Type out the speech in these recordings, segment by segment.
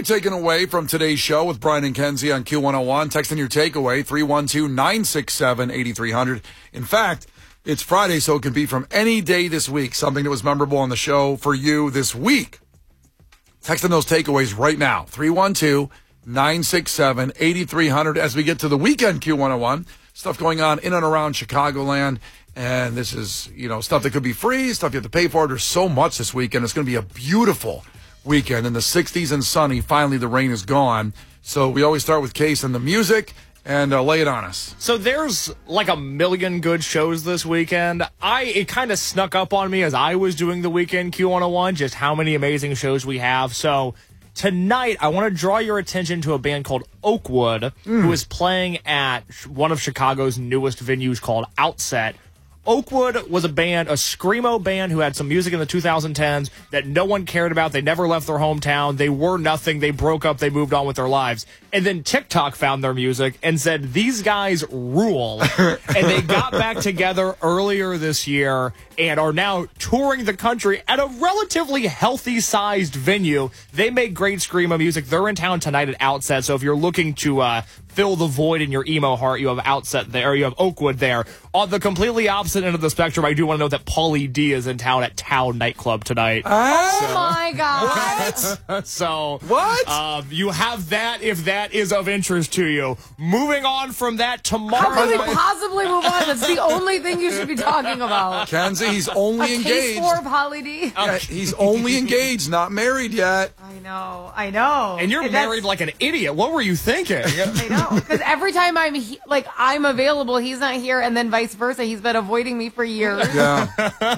taken away from today's show with Brian and Kenzie on Q101. Text in your takeaway, 312-967-8300. In fact, it's Friday, so it can be from any day this week, something that was memorable on the show for you this week. Text in those takeaways right now, 312-967-8300 as we get to the weekend Q101. Stuff going on in and around Chicagoland. And this is, stuff that could be free, stuff you have to pay for. There's so much this weekend. It's going to be a beautiful weekend in the 60s and sunny. Finally, the rain is gone. So we always start with Case and the music and lay it on us. So there's like a million good shows this weekend. It kind of snuck up on me as I was doing the weekend Q101, just how many amazing shows we have. So tonight, I want to draw your attention to a band called Oakwood, who is playing at one of Chicago's newest venues called Outset. Oakwood was a screamo band who had some music in the 2010s that no one cared about. They never left their hometown. They were nothing. They broke up. They moved on with their lives. And then TikTok found their music and said, these guys rule. And they got back together earlier this year and are now touring the country at a relatively healthy-sized venue. They make great screamo music. They're in town tonight at Outset. So if you're looking to fill the void in your emo heart, you have Outset there. You have Oakwood there. On the completely opposite end of the spectrum, I do want to know that Pauly D is in town at Tao Nightclub tonight. Oh, my God. What? So, what? You have that if that is of interest to you. Moving on from that, tomorrow How can we possibly move on? That's the only thing you should be talking about. Kenzie, he's only engaged. Case for Pauly D. Yeah, he's only engaged, not married yet. I know. And you're married like an idiot. What were you thinking? I know. Because every time I'm available, he's not here, and then vice versa. He's been avoiding me for years. Yeah.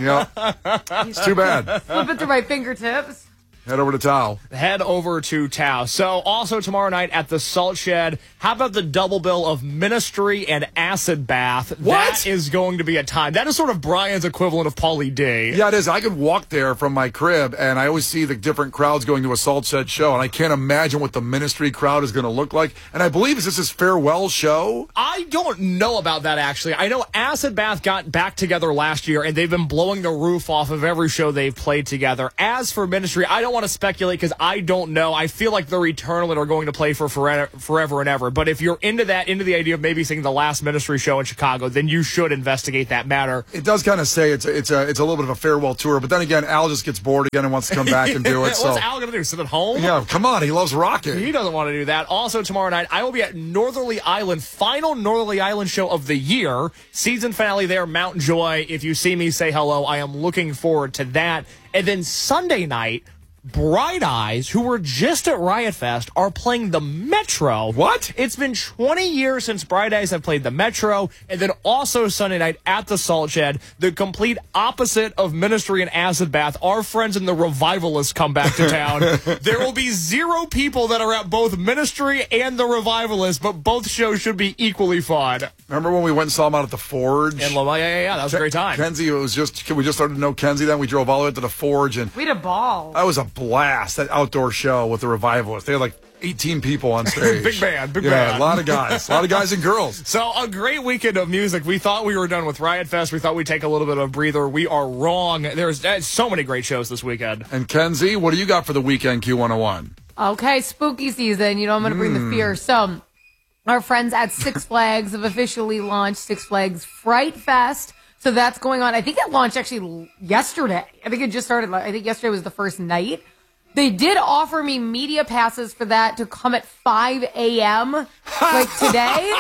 It's too bad. Slip it through my fingertips. Head over to Tao. Head over to Tao. So, also tomorrow night at the Salt Shed, how about the double bill of Ministry and Acid Bath? What? That is going to be a time. That is sort of Brian's equivalent of Pauly D. Yeah, it is. I could walk there from my crib, and I always see the different crowds going to a Salt Shed show, and I can't imagine what the Ministry crowd is going to look like. And I believe, is this his farewell show? I don't know about that, actually. I know Acid Bath got back together last year, and they've been blowing the roof off of every show they've played together. As for Ministry, I don't want to speculate because I don't know. I feel like they're eternal and are going to play for forever and ever. But if you're into the idea of maybe seeing the last Ministry show in Chicago, then you should investigate that matter. It does kind of say it's a little bit of a farewell tour, but then again, Al just gets bored again and wants to come back and do it. What's Al going to do? Sit at home? Yeah, come on. He loves rocking. He doesn't want to do that. Also, tomorrow night, I will be at Northerly Island, final Northerly Island show of the year. Season finale there, Mount Joy. If you see me, say hello. I am looking forward to that. And then Sunday night, Bright Eyes, who were just at Riot Fest, are playing the Metro. What? It's been 20 years since Bright Eyes have played the Metro, and then also Sunday night at the Salt Shed, the complete opposite of Ministry and Acid Bath. Our friends in the Revivalists come back to town. There will be 0 people that are at both Ministry and the Revivalists, but both shows should be equally fun. Remember when we went and saw him out at the Forge? And yeah, that was a great time. Kenzie, we just started to know Kenzie then. We drove all the way to the Forge, and We had a ball. that was a blast, that outdoor show with the Revivalists. They had like 18 people on stage. Big band. A lot of guys. A lot of guys and girls. So, a great weekend of music. We thought we were done with Riot Fest. We thought we'd take a little bit of a breather. We are wrong. There's so many great shows this weekend. And Kenzie, what do you got for the weekend Q101? Okay, spooky season. I'm going to bring the fear. So, our friends at Six Flags have officially launched Six Flags Fright Fest. So that's going on. I think it launched actually yesterday. I think it just started. I think yesterday was the first night. They did offer me media passes for that to come at 5 a.m. like today.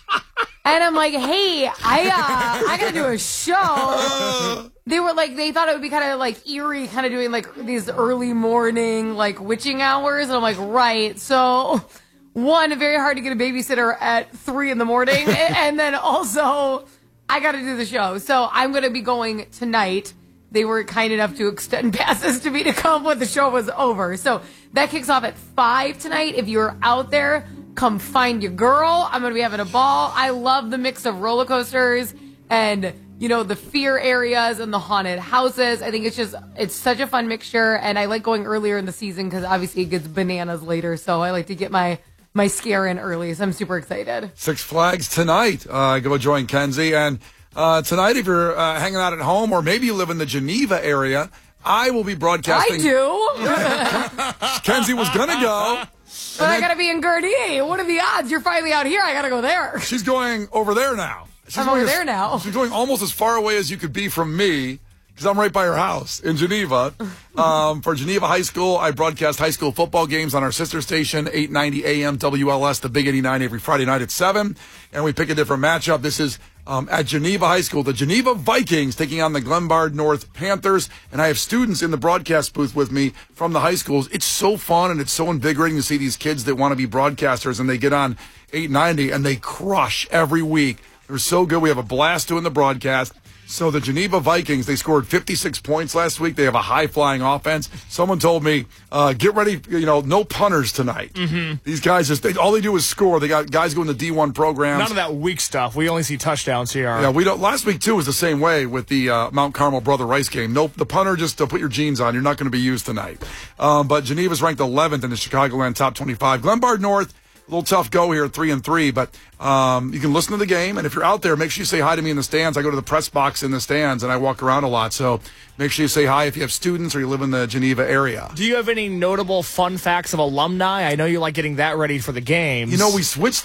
And I'm like, hey, I got to do a show. They were like, they thought it would be kind of like eerie, kind of doing like these early morning, like witching hours. And I'm like, right. So, one, very hard to get a babysitter at 3 in the morning. And then also, I got to do the show. So I'm going to be going tonight. They were kind enough to extend passes to me to come when the show was over. So that kicks off at 5 tonight. If you're out there, come find your girl. I'm going to be having a ball. I love the mix of roller coasters and, the fear areas and the haunted houses. I think it's such a fun mixture. And I like going earlier in the season because obviously it gets bananas later. So I like to get my scare in early. So I'm super excited. Six Flags tonight. Go join Kenzie. And tonight, if you're hanging out at home or maybe you live in the Geneva area, I will be broadcasting. I do. Kenzie was going to go. But I got to be in Gardena. What are the odds? You're finally out here. I got to go there. She's going over there now. I'm over there now. She's going almost as far away as you could be from me, because I'm right by her house in Geneva. For Geneva High School, I broadcast high school football games on our sister station, 890 AM WLS, the Big 89, every Friday night at 7. And we pick a different matchup. This is at Geneva High School, the Geneva Vikings taking on the Glenbard North Panthers. And I have students in the broadcast booth with me from the high schools. It's so fun and it's so invigorating to see these kids that want to be broadcasters, and they get on 890 and they crush every week. They're so good. We have a blast doing the broadcast. So the Geneva Vikings, they scored 56 points last week. They have a high-flying offense. Someone told me, get ready, no punters tonight. Mm-hmm. These guys, all they do is score. They got guys going to D1 programs. None of that weak stuff. We only see touchdowns here. Yeah, we don't. Last week, too, was the same way with the Mount Carmel Brother Rice game. Nope, the punter, just put your jeans on. You're not going to be used tonight. But Geneva's ranked 11th in the Chicagoland Top 25. Glenbard North, a little tough go here at 3-3, but you can listen to the game, and if you're out there, make sure you say hi to me in the stands. I go to the press box in the stands, and I walk around a lot, so make sure you say hi if you have students or you live in the Geneva area. Do you have any notable fun facts of alumni? I know you like getting that ready for the games. We switched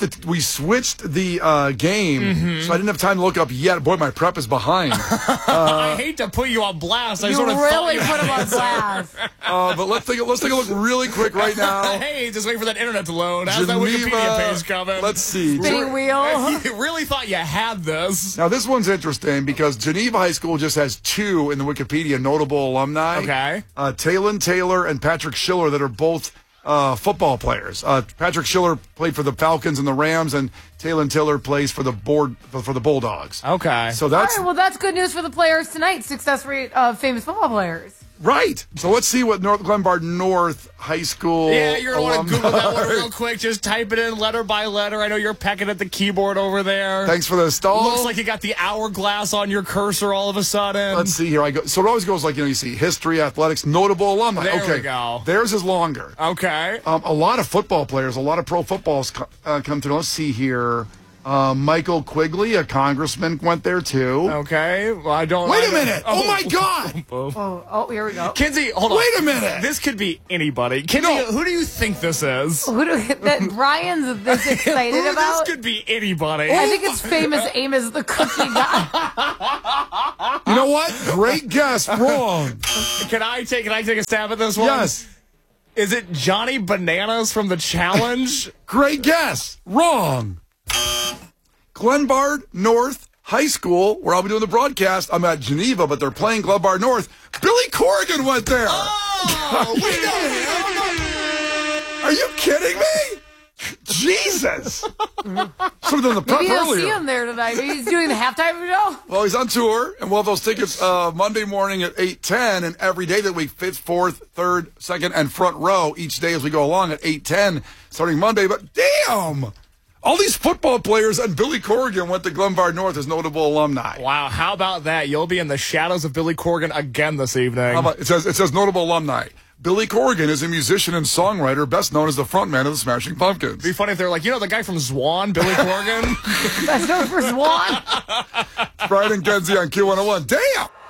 the game, so I didn't have time to look up yet. Boy, my prep is behind. I hate to put you on blast. You really put him on blast. But let's take a look really quick right now. Hey, just wait for that internet to load. How's that Wikipedia page coming? Let's see. Spinning wheel. You really thought you had this. Now, this one's interesting because Geneva High School just has 2 in the Wikipedia notable alumni. Okay. Talon Taylor and Patrick Schiller, that are both football players. Patrick Schiller played for the Falcons and the Rams, and Talon Taylor plays for the Bulldogs. Okay. So that's all right, well, that's good news for the players tonight. Success rate of famous football players. right. So let's see what Glenbard North High School. Yeah, you're going to want to Google that one alumni- real quick. Just type it in letter by letter. I know you're pecking at the keyboard over there. Thanks for the stall. Looks like you got the hourglass on your cursor all of a sudden. Let's see here. I go. So it always goes like, you see history, athletics, notable alumni. There okay. we go. Theirs is longer. Okay. A lot of football players, a lot of pro footballs come through. Let's see here. Michael Quigley, a congressman, went there too. Okay. Well, I don't. Wait a minute! Oh my God! Oh, here we go. Kinsey, hold on. Wait a minute! This could be anybody. Kinsey, No. who do you think this is? That Brian's this excited about? This could be anybody. I think it's famous Amos the cookie guy. You know what? Great guess. Wrong. Can I take a stab at this one? Yes. Is it Johnny Bananas from The Challenge? Great guess. Wrong. Glenbard North High School, where I'll be doing the broadcast. I'm at Geneva, but they're playing Glenbard North. Billy Corrigan went there. Oh, we know him. Are you kidding me? Jesus. Should have done the prep Maybe you'll see earlier. him there tonight. Maybe he's doing the halftime show. Well, he's on tour, and we'll have those tickets Monday morning at 8:10, and every day that week, 5th, 4th, 3rd, 2nd, and front row each day as we go along at 8:10, starting Monday. But damn! All these football players and Billy Corrigan went to Glenbard North as notable alumni. Wow, how about that? You'll be in the shadows of Billy Corrigan again this evening. How about, it says notable alumni. Billy Corrigan is a musician and songwriter, best known as the frontman of the Smashing Pumpkins. It'd be funny if they're like, the guy from Zwan, Billy Corrigan? That's known for Swan. Brian and Kenzie on Q101. Damn!